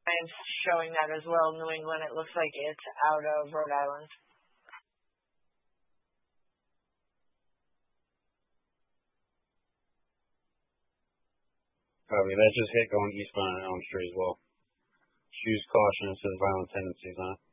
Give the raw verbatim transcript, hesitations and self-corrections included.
It's showing that as well. New England, it looks like it's out of Rhode Island. Copy. That just hit going eastbound on Elm Street as well. Choose caution. It says violent tendencies on it.